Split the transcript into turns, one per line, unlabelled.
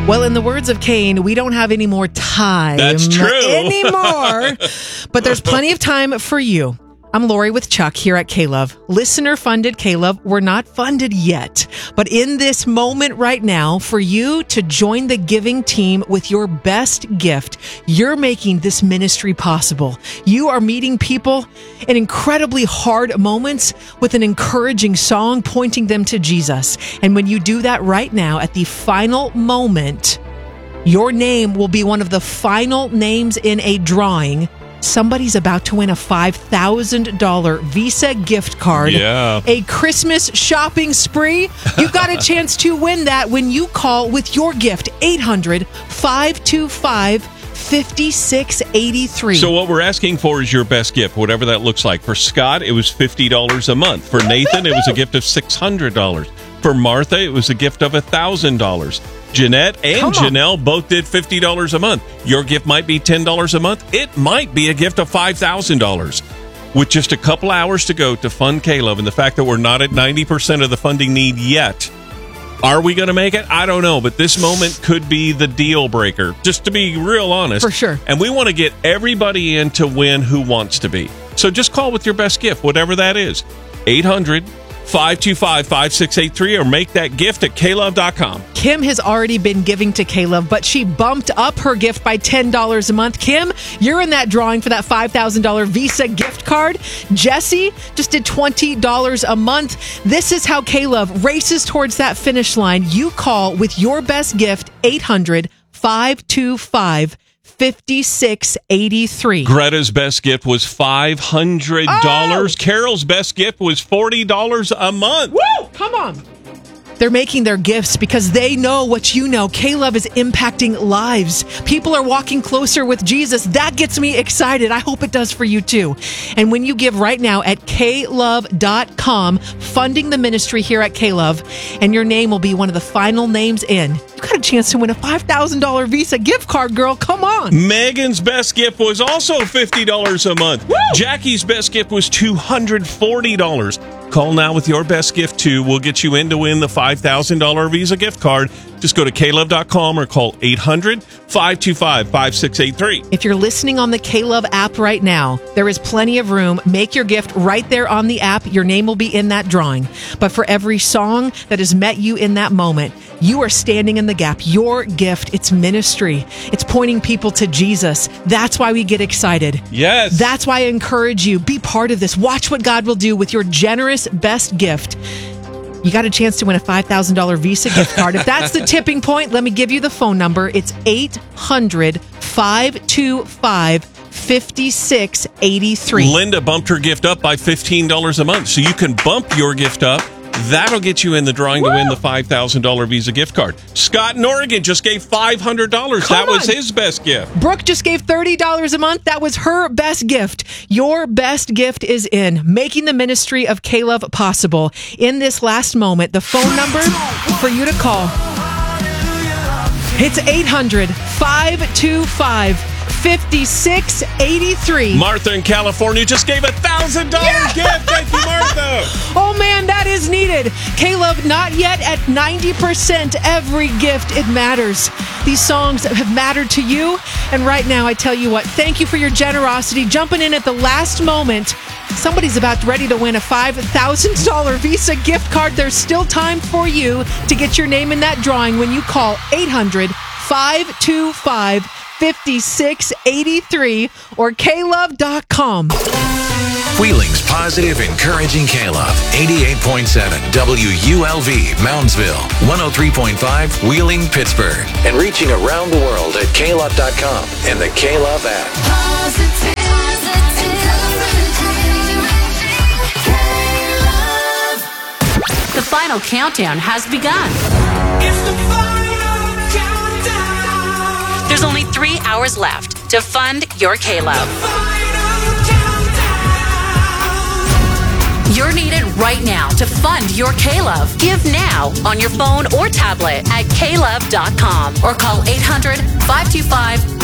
Well, in the words of Cain, we don't have any more time.
That's true.
Anymore. But there's plenty of time for you. I'm Lori with Chuck here at K-Love. Listener-funded K-Love. We're not funded yet. But in this moment right now, for you to join the giving team with your best gift, you're making this ministry possible. You are meeting people in incredibly hard moments with an encouraging song pointing them to Jesus. And when you do that right now, at the final moment, your name will be one of the final names in a drawing. Somebody's about to win a $5,000 Visa gift card.
Yeah.
A Christmas shopping spree. You've got a chance to win that when you call with your gift. 800-525-5683.
So what we're asking for is your best gift, whatever that looks like. For Scott, it was $50 a month. For Nathan, it was a gift of $600. For Martha, it was a gift of $1,000. Jeanette and Janelle both did $50 a month. Your gift might be $10 a month. It might be a gift of $5,000. With just a couple hours to go to fund K-Love, and the fact that we're not at 90% of the funding need yet, are we going to make it? I don't know, but this moment could be the deal breaker, just to be real honest.
For sure.
And we want to get everybody in to win who wants to be. So just call with your best gift, whatever that is. 800-525-5683, or make that gift at klove.com.
Kim has already been giving to K-Love, but she bumped up her gift by $10 a month. Kim, you're in that drawing for that $5,000 Visa gift card. Jesse just did $20 a month. This is how K-Love races towards that finish line. You call with your best gift, 800-525-5683.
Greta's best gift was $500.
Oh!
Carol's best gift was $40 a month.
Woo! Come on. They're making their gifts because they know what you know. K-Love is impacting lives. People are walking closer with Jesus. That gets me excited. I hope it does for you too. And when you give right now at klove.com, funding the ministry here at K-Love, and your name will be one of the final names in, you got a chance to win a $5,000 Visa gift card, girl. Come on.
Megan's best gift was also $50 a month.
Woo!
Jackie's best gift was $240. Call now with your best gift, too. We'll get you in to win the $5,000 Visa gift card. Just go to klove.com or call 800-525-5683.
If you're listening on the K-Love app right now, there is plenty of room. Make your gift right there on the app. Your name will be in that drawing. But for every song that has met you in that moment, you are standing in the gap. Your gift, it's ministry. It's pointing people to Jesus. That's why we get excited.
Yes.
That's why I encourage you. Be part of this. Watch what God will do with your generous best gift. You got a chance to win a $5,000 Visa gift card. If that's the tipping point, let me give you the phone number. It's 800-525-5683.
Linda bumped her gift up by $15 a month, so you can bump your gift up. That'll get you in the drawing to win the $5,000 Visa gift card. Scott in Oregon just gave $500. That was his best gift.
Brooke just gave $30 a month. That was her best gift. Your best gift is in, making the ministry of K-Love possible. In this last moment, the phone number for you to call, it's 800-525-5683.
Martha in California just gave $1,000 gift. Thank you, Martha.
Oh man, that is needed. K-Love, not yet at 90%. Every gift, it matters. These songs have mattered to you. And right now, I tell you what, thank you for your generosity. Jumping in at the last moment. Somebody's about ready to win a $5,000 Visa gift card. There's still time for you to get your name in that drawing when you call 800-525-5683 or klove.com.
Wheeling's positive, encouraging K-Love. 88.7 WULV, Moundsville. 103.5 Wheeling, Pittsburgh. And reaching around the world at klove.com and the K-Love app.
Positive.
The final countdown has begun.
It's the final countdown.
There's only 3 hours left to fund your K-Love. You're needed right now to fund your K-Love. Give now on your phone or tablet at klove.com or call 800-525